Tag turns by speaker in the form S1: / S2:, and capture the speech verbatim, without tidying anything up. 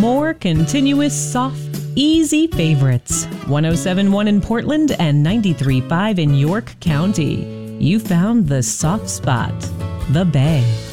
S1: More continuous, soft, easy favorites. one oh seven point one in Portland and ninety-three point five in York County. You found the soft spot, the Bay.